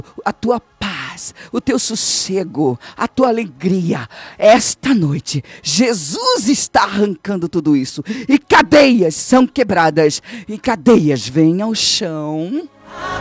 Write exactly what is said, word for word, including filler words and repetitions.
a tua paz, o teu sossego, a tua alegria. Esta noite, Jesus está arrancando tudo isso. E cadeias são quebradas. E cadeias vêm ao chão.